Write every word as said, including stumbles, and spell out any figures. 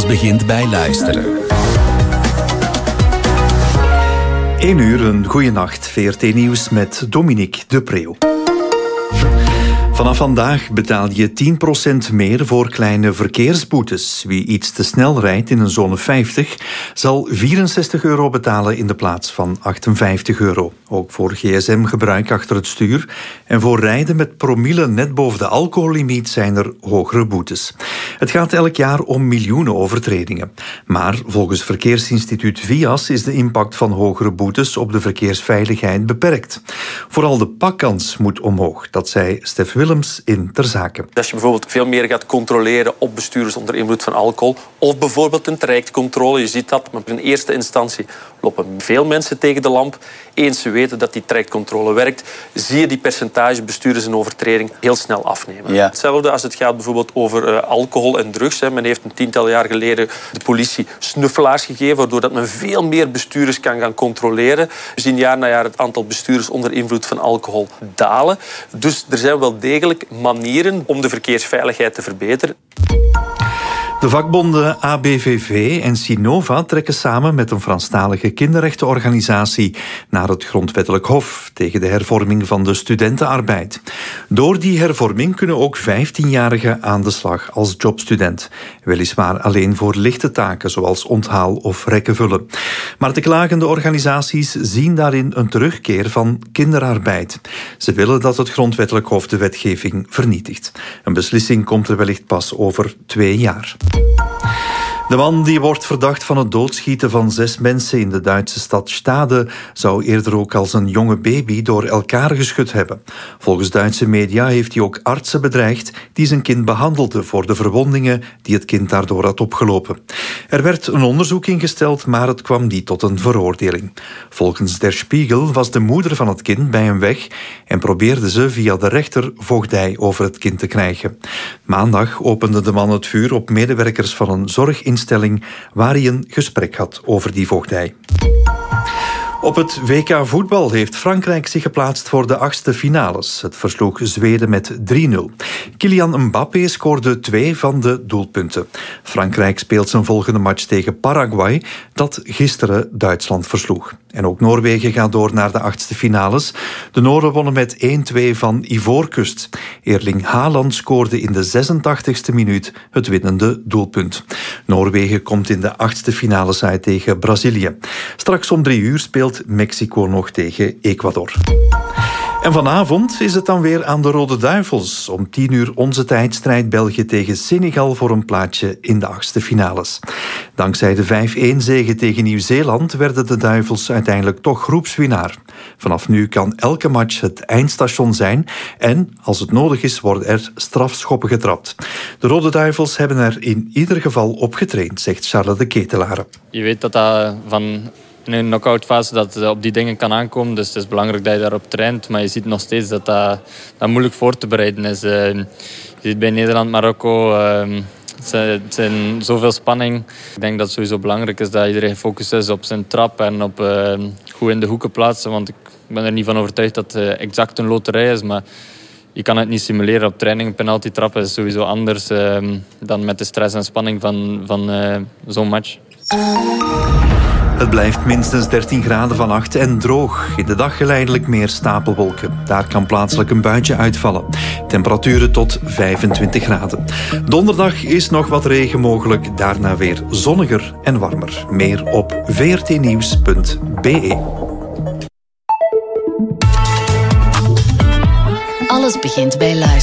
Alles begint bij luisteren. één uur, een goeie nacht. V R T Nieuws met Dominique de Preeuw. Vanaf vandaag betaal je tien procent meer voor kleine verkeersboetes. Wie iets te snel rijdt in een zone vijftig zal vierenzestig euro betalen in de plaats van achtenvijftig euro. Ook voor gsm-gebruik achter het stuur en voor rijden met promille net boven de alcohollimiet zijn er hogere boetes. Het gaat elk jaar om miljoenen overtredingen. Maar volgens Verkeersinstituut V I A S is de impact van hogere boetes op de verkeersveiligheid beperkt. Vooral de pakkans moet omhoog, dat zei Stef Willems in Ter Zake. Als je bijvoorbeeld veel meer gaat controleren op bestuurders onder invloed van alcohol, of bijvoorbeeld een trajectcontrole, je ziet dat, maar in eerste instantie lopen veel mensen tegen de lamp. Eens ze weten dat die trajectcontrole werkt, zie je die percentage bestuurders in overtreding heel snel afnemen. Ja. Hetzelfde als het gaat bijvoorbeeld over uh, alcohol en drugs. Hè. Men heeft een tiental jaar geleden de politie snuffelaars gegeven, waardoor dat men veel meer bestuurders kan gaan controleren. We zien jaar na jaar het aantal bestuurders onder invloed van alcohol dalen. Dus er zijn wel degelijk manieren om de verkeersveiligheid te verbeteren. De vakbonden A B V V en Sinova trekken samen met een Franstalige kinderrechtenorganisatie naar het Grondwettelijk Hof tegen de hervorming van de studentenarbeid. Door die hervorming kunnen ook vijftienjarigen aan de slag als jobstudent. Weliswaar alleen voor lichte taken zoals onthaal of rekken vullen. Maar de klagende organisaties zien daarin een terugkeer van kinderarbeid. Ze willen dat het Grondwettelijk Hof de wetgeving vernietigt. Een beslissing komt er wellicht pas over twee jaar. De man die wordt verdacht van het doodschieten van zes mensen in de Duitse stad Stade zou eerder ook als een jonge baby door elkaar geschud hebben. Volgens Duitse media heeft hij ook artsen bedreigd die zijn kind behandelden voor de verwondingen die het kind daardoor had opgelopen. Er werd een onderzoek ingesteld, maar het kwam niet tot een veroordeling. Volgens Der Spiegel was de moeder van het kind bij hem weg en probeerde ze via de rechter voogdij over het kind te krijgen. Maandag opende de man het vuur op medewerkers van een zorginstelling waar hij een gesprek had over die voogdij. Op het W K voetbal heeft Frankrijk zich geplaatst voor de achtste finales. Het versloeg Zweden met drie nul. Kylian Mbappé scoorde twee van de doelpunten. Frankrijk speelt zijn volgende match tegen Paraguay, dat gisteren Duitsland versloeg. En ook Noorwegen gaat door naar de achtste finales. De Noren wonnen met één twee van Ivoorkust. Erling Haaland scoorde in de zesentachtigste minuut het winnende doelpunt. Noorwegen komt in de achtste finales uit tegen Brazilië. Straks om drie uur speelt Mexico nog tegen Ecuador. En vanavond is het dan weer aan de Rode Duivels. Om tien uur onze tijd strijdt België tegen Senegal voor een plaatsje in de achtste finales. Dankzij de vijf-één zege tegen Nieuw-Zeeland werden de Duivels uiteindelijk toch groepswinnaar. Vanaf nu kan elke match het eindstation zijn en, als het nodig is, worden er strafschoppen getrapt. De Rode Duivels hebben er in ieder geval op getraind, zegt Charles de Ketelaere. Je weet dat dat van in een knock-out fase dat het op die dingen kan aankomen. Dus het is belangrijk dat je daarop traint. Maar je ziet nog steeds dat dat, dat moeilijk voor te bereiden is. Uh, je ziet bij Nederland, Marokko, uh, het zijn zoveel spanning. Ik denk dat het sowieso belangrijk is dat iedereen gefocust is op zijn trap en op uh, goed in de hoeken plaatsen. Want ik ben er niet van overtuigd dat het exact een loterij is. Maar je kan het niet simuleren op training. Een penalty trappen is sowieso anders uh, dan met de stress en spanning van, van uh, zo'n match. Het blijft minstens dertien graden vannacht en droog. In de dag geleidelijk meer stapelwolken. Daar kan plaatselijk een buitje uitvallen. Temperaturen tot vijfentwintig graden. Donderdag is nog wat regen mogelijk. Daarna weer zonniger en warmer. Meer op v r t nieuws punt b e. Alles begint bij luisteren.